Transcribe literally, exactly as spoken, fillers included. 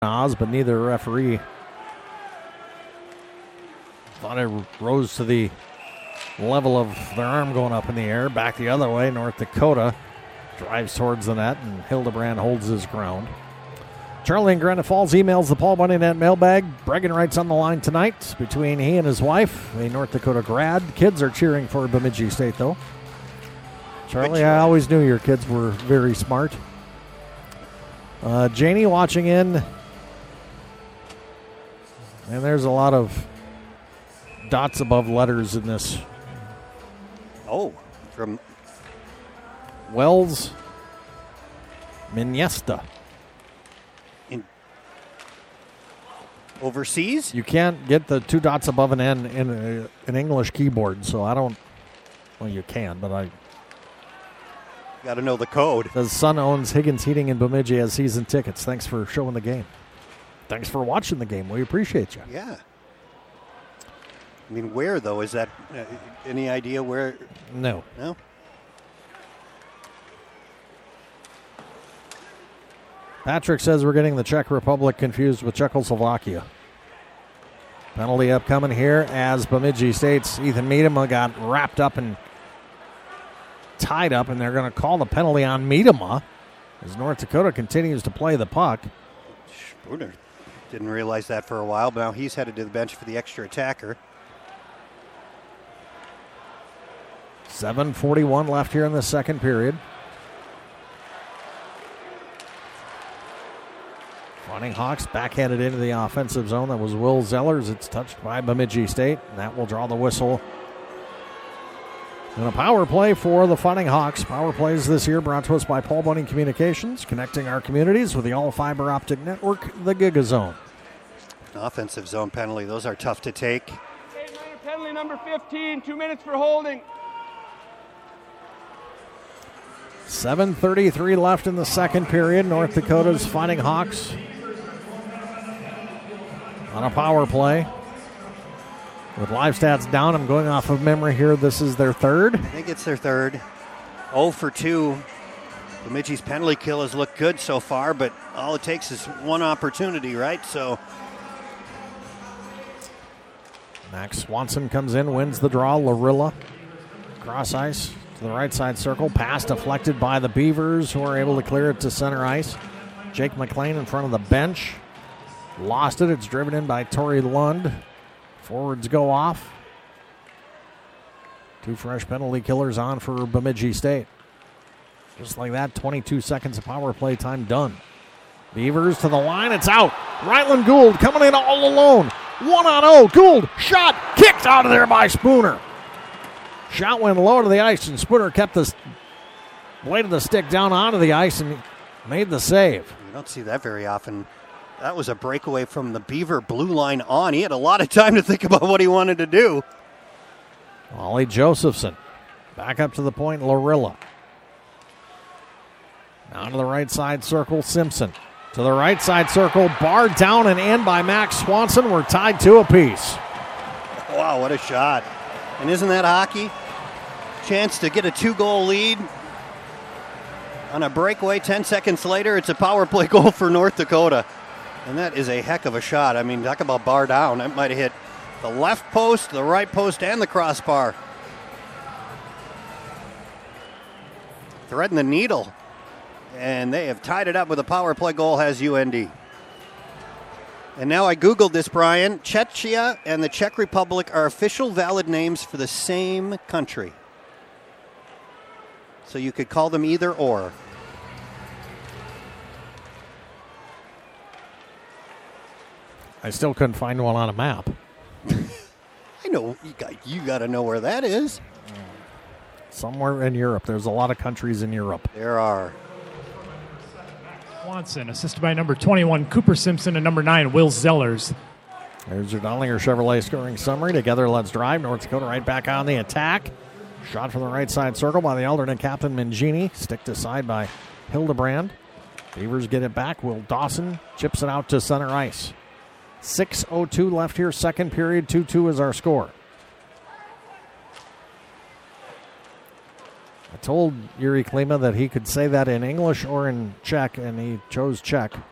Oz, but neither referee thought it rose to the level of their arm going up in the air. Back the other way, North Dakota drives towards the net, and Hildebrand holds his ground. Charlie in Granite Falls emails the Paul Bunny Net mailbag. Bregan writes on the line tonight between he and his wife, a North Dakota grad. Kids are cheering for Bemidji State, though. Charlie, I always knew your kids were very smart. Uh, Janie watching in. And there's a lot of dots above letters in this. Oh, from Wells Minesta. In overseas? You can't get the two dots above an N in a, an English keyboard, so I don't. Well, you can, but I. Got to know the code. Says son owns Higgins Heating in Bemidji, has season tickets. Thanks for showing the game. Thanks for watching the game. We appreciate you. Yeah. I mean, where, though? Is that uh, any idea where? No. No? Patrick says we're getting the Czech Republic confused with Czechoslovakia. Penalty upcoming here as Bemidji State's Ethan Miedema got wrapped up and tied up, and they're going to call the penalty on Miedema as North Dakota continues to play the puck. Spooner didn't realize that for a while, but now he's headed to the bench for the extra attacker. seven forty-one left here in the second period. Fighting Hawks backhanded into the offensive zone. That was Will Zellers. It's touched by Bemidji State, and that will draw the whistle. And a power play for the Fighting Hawks. Power plays this year brought to us by Paul Bunning Communications, connecting our communities with the all-fiber optic network, the GigaZone. Offensive zone penalty. Those are tough to take. Okay, minor penalty number fifteen. Two minutes for holding. seven thirty-three left in the second period. North Dakota's Fighting Hawks on a power play. With live stats down, I'm going off of memory here. This is their third. I think it's their third. oh for two. Bemidji's penalty kill has looked good so far, but all it takes is one opportunity, right? So Max Swanson comes in, wins the draw. Larilla, cross ice to the right side circle. Pass deflected by the Beavers, who are able to clear it to center ice. Jake McLean in front of the bench. Lost it. It's driven in by Torrey Lund. Forwards go off. Two fresh penalty killers on for Bemidji State. Just like that, twenty-two seconds of power play time done. Beavers to the line. It's out. Ryland Gould coming in all alone. One on oh. Gould shot. Kicked out of there by Spooner. Shot went low to the ice, and Spooner kept the blade of the stick down onto the ice and made the save. you don't see that very often. That was a breakaway from the Beaver blue line on. He had a lot of time to think about what he wanted to do. Ollie Josephson back up to the point. Larilla. Now to the right side circle. Simpson. To the right side circle. Barred down and in by Max Swanson. We're tied two apiece. Wow, what a shot. And isn't that hockey? Chance to get a two-goal lead. On a breakaway, ten seconds later, it's a power play goal for North Dakota. And that is a heck of a shot. I mean, talk about bar down. That might have hit the left post, the right post, and the crossbar. Threading the needle. And they have tied it up with a power play goal, has U N D. And now I Googled this, Brian. Czechia and the Czech Republic are official valid names for the same country. So you could call them either or. I still couldn't find one on a map. I know. You got, you got to know where that is. Somewhere in Europe. There's a lot of countries in Europe. There are. Swanson, assisted by number twenty-one, Cooper Simpson, and number nine, Will Zellers. There's your Dollinger Chevrolet scoring summary. Together, let's drive. North Dakota right back on the attack. Shot from the right side circle by the alternate captain, Mangini. Sticked aside by Hildebrand. Beavers get it back. Will Dawson chips it out to center ice. six oh two left here, second period. two two is our score. I told Yuri Klima that he could say that in English or in Czech, and he chose Czech.